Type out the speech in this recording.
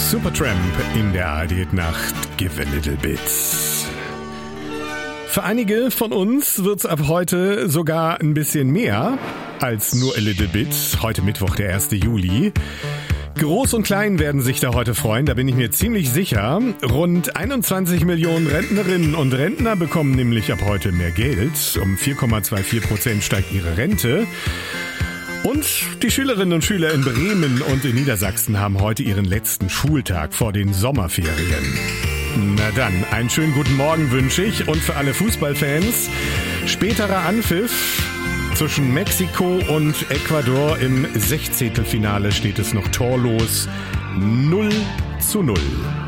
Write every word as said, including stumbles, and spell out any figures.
Supertramp in der A R D-Nacht Give a Little Bit. Für einige von uns wird's ab heute sogar ein bisschen mehr als nur a little bit. Heute Mittwoch, der erste Juli. Groß und Klein werden sich da heute freuen, da bin ich mir ziemlich sicher. Rund einundzwanzig Millionen Rentnerinnen und Rentner bekommen nämlich ab heute mehr Geld. Um vier Komma vierundzwanzig Prozent steigt ihre Rente. Und die Schülerinnen und Schüler in Bremen und in Niedersachsen haben heute ihren letzten Schultag vor den Sommerferien. Na dann, einen schönen guten Morgen wünsche ich und für alle Fußballfans späterer Anpfiff. Zwischen Mexiko und Ecuador im Sechzehntelfinale steht es noch torlos null zu null.